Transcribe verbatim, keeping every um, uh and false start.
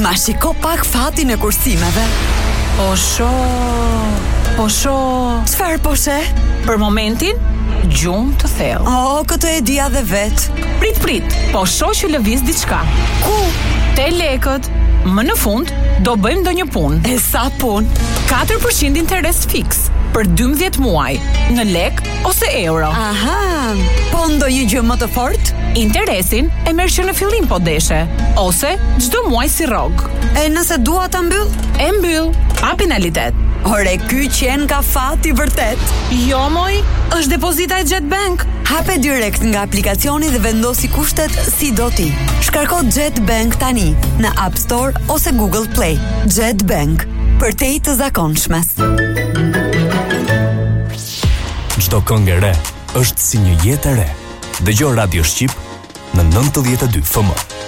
Ma shiko pak fatin e kursimeve. Po sho, po sho. Çfarë po she? Për momentin, gjumë të thellë. Oh, këtë e dia dhe vet. Prit, prit, po sho që lëviz diçka. Ku? Te lekët. Më në fund, do bëjmë ndonjë punë. E sa punë? katër përqind interes fiks për dymbëdhjetë muaj në lek ose euro. Aha, po ndonjë gjë më të fortë? Interesin e merr që në fillim po deshe, ose çdo muaj si rrog. E nëse dua ta mbyll? E mbyll, pa penalitet. Ore, ky qen ka fat i vërtet. Jo moj, është depozita e JetBank. Hape direkt nga aplikacioni dhe vendosi kushtet si do ti. Shkarko JetBank tani në App Store ose Google Play. JetBank, për te i të zakonshmes. Çdo këngë e re është si një jetë e re. Dëgjo Radio Shqip në nëntëdhjetë e dy F M.